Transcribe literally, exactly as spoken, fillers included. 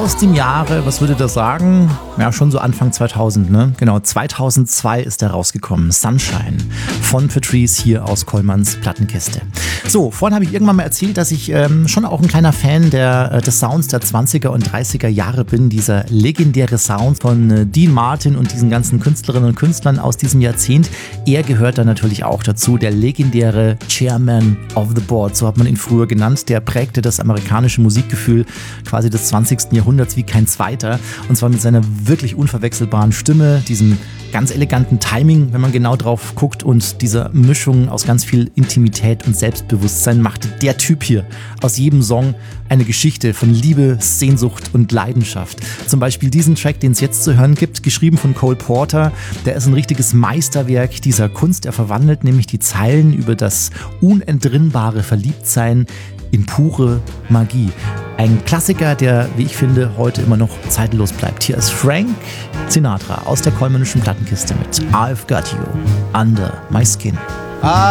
aus dem Jahre, was würde das sagen? Ja, schon so Anfang zweitausend, ne? Genau, zweitausendzwei ist er rausgekommen. Sunshine von Patrice hier aus Kollmanns Plattenkiste. So, vorhin habe ich irgendwann mal erzählt, dass ich ähm, schon auch ein kleiner Fan der, äh, des Sounds der zwanziger und dreißiger Jahre bin. Dieser legendäre Sound von äh, Dean Martin und diesen ganzen Künstlerinnen und Künstlern aus diesem Jahrzehnt. Er gehört da natürlich auch dazu, der legendäre Chairman of the Board, so hat man ihn früher genannt. Der prägte das amerikanische Musikgefühl quasi des zwanzigsten Jahrhunderts wie kein zweiter. Und zwar mit seiner wirklich unverwechselbaren Stimme, diesem ganz eleganten Timing, wenn man genau drauf guckt, und dieser Mischung aus ganz viel Intimität und Selbstbewusstsein machte der Typ hier aus jedem Song eine Geschichte von Liebe, Sehnsucht und Leidenschaft. Zum Beispiel diesen Track, den es jetzt zu hören gibt, geschrieben von Cole Porter. Der ist ein richtiges Meisterwerk dieser Kunst. Er verwandelt nämlich die Zeilen über das unentrinnbare Verliebtsein in pure Magie. Ein Klassiker, der, wie ich finde, heute immer noch zeitlos bleibt. Hier ist Frank Sinatra aus der Kollmannischen Plattenkiste mit I've Got You Under My Skin.